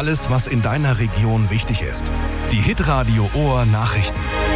Alles, was in deiner Region wichtig ist. Die Hitradio Ohr Nachrichten.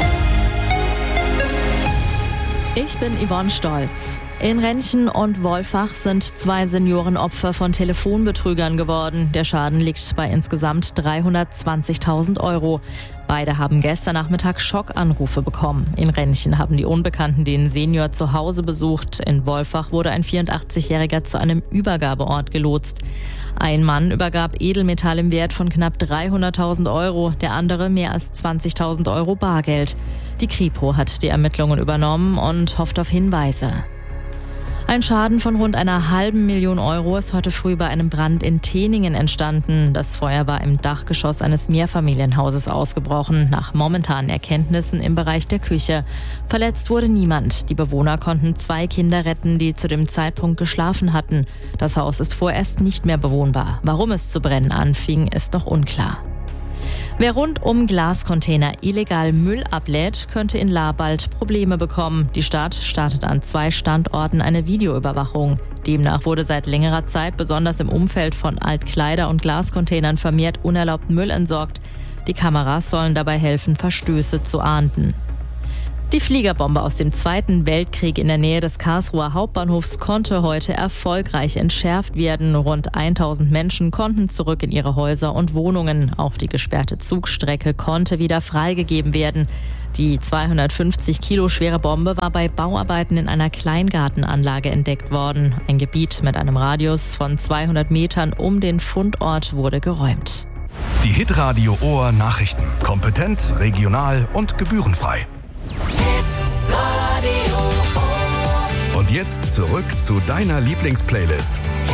Ich bin Yvonne Stolz. In Renchen und Wolfach sind 2 Senioren Opfer von Telefonbetrügern geworden. Der Schaden liegt bei insgesamt 320.000 Euro. Beide haben gestern Nachmittag Schockanrufe bekommen. In Renchen haben die Unbekannten den Senior zu Hause besucht. In Wolfach wurde ein 84-Jähriger zu einem Übergabeort gelotst. Ein Mann übergab Edelmetall im Wert von knapp 300.000 Euro, der andere mehr als 20.000 Euro Bargeld. Die Kripo hat die Ermittlungen übernommen und hofft auf Hinweise. Ein Schaden von rund einer halben Million Euro ist heute früh bei einem Brand in Teningen entstanden. Das Feuer war im Dachgeschoss eines Mehrfamilienhauses ausgebrochen, nach momentanen Erkenntnissen im Bereich der Küche. Verletzt wurde niemand. Die Bewohner konnten 2 Kinder retten, die zu dem Zeitpunkt geschlafen hatten. Das Haus ist vorerst nicht mehr bewohnbar. Warum es zu brennen anfing, ist noch unklar. Wer rund um Glascontainer illegal Müll ablädt, könnte in Lahr bald Probleme bekommen. Die Stadt startet an 2 Standorten eine Videoüberwachung. Demnach wurde seit längerer Zeit besonders im Umfeld von Altkleider- und Glascontainern vermehrt unerlaubten Müll entsorgt. Die Kameras sollen dabei helfen, Verstöße zu ahnden. Die Fliegerbombe aus dem Zweiten Weltkrieg in der Nähe des Karlsruher Hauptbahnhofs konnte heute erfolgreich entschärft werden. Rund 1000 Menschen konnten zurück in ihre Häuser und Wohnungen. Auch die gesperrte Zugstrecke konnte wieder freigegeben werden. Die 250 Kilo schwere Bombe war bei Bauarbeiten in einer Kleingartenanlage entdeckt worden. Ein Gebiet mit einem Radius von 200 Metern um den Fundort wurde geräumt. Die Hitradio Ohr Nachrichten. Kompetent, regional und gebührenfrei. Und jetzt zurück zu deiner Lieblingsplaylist.